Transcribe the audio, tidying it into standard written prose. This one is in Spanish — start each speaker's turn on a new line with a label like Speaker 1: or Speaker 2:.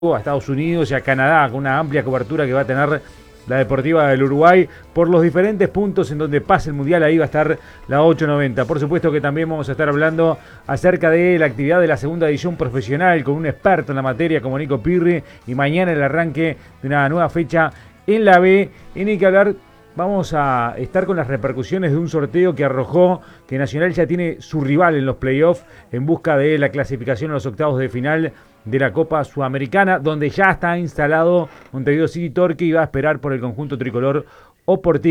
Speaker 1: a Estados Unidos y a Canadá, con una amplia cobertura que va a tener la Deportiva del Uruguay por los diferentes puntos en donde pase el Mundial. Ahí va a estar la 890. Por supuesto que también vamos a estar hablando acerca de la actividad de la segunda división profesional con un experto en la materia como Nico Pirri, y mañana el arranque de una nueva fecha en la B. Y ni que hablar, vamos a estar con las repercusiones de un sorteo que arrojó que Nacional ya tiene su rival en los playoffs en busca de la clasificación a los octavos de final de la Copa Sudamericana, donde ya está instalado Montevideo City Torque y va a esperar por el conjunto tricolor Oportivo.